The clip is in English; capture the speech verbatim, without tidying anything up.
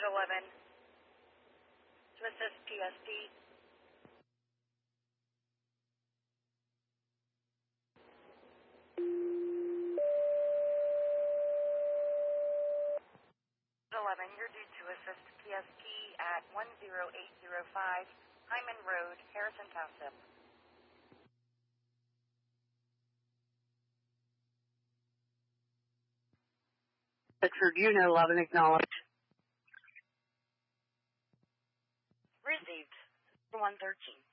eleven to assist P S D. eleven, you're due to assist P S P at one zero eight zero five Hyman Road, Harrison Township. Pittsford, Unit eleven, acknowledged. Received. one thirteen.